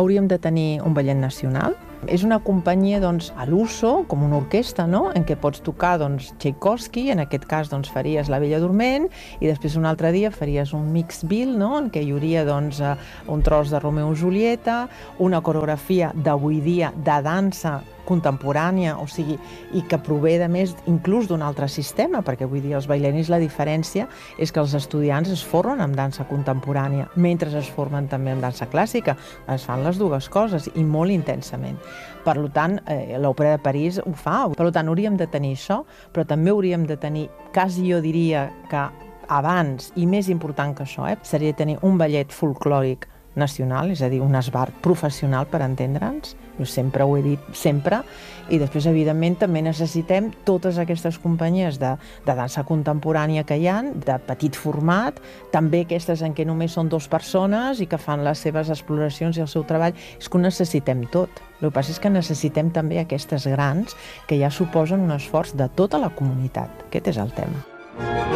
hauríem de tenir un ballet nacional. És una companyia a l'uso, com una orquestra, en què pots tocar Tchaikovsky, en aquest cas faries La Bella Dorment, i després un altre dia faries un mix bill, en què hi hauria un tros de Romeo i Julieta, una coreografia d'avui dia de dansa contemporània, o sigui, i que prové de més inclús d'un altre sistema, perquè avui dia els bailarins, la diferència és que els estudiants es formen amb dansa contemporània, mentre es formen també amb dansa clàssica. Es fan les dues coses i molt intensament. Per tant, l'Òpera de París ho fa. Per tant, hauríem de tenir això, però també hauríem de tenir, quasi jo diria que abans, i més important que això, seria tenir un ballet folclòric nacional, és a dir, un esbart professional, per entendre'ns. Jo sempre ho he dit, sempre. I després, evidentment, també necessitem totes aquestes companyies de dansa contemporània que hi ha, de petit format, també aquestes en què només són 2 persones i que fan les seves exploracions i el seu treball. És que ho necessitem tot. El que passa és que necessitem també aquestes grans que ja suposen un esforç de tota la comunitat. Aquest és el tema.